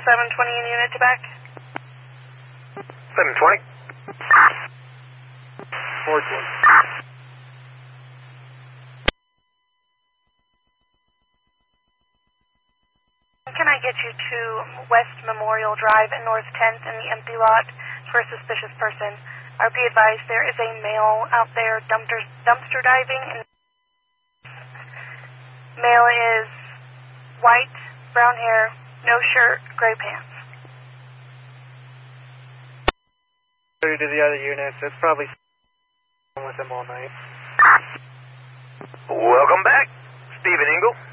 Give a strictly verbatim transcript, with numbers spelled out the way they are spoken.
seven twenty in unit to back. seven twenty. four twenty. Can I get you to West Memorial Drive and North tenth in the empty lot for a suspicious person? Or be advised, there is a male out there dumpster, dumpster diving. And male is white, brown hair, no shirt, gray pants. To the other units, it's probably with them all night. Welcome back, Stephen Ingle.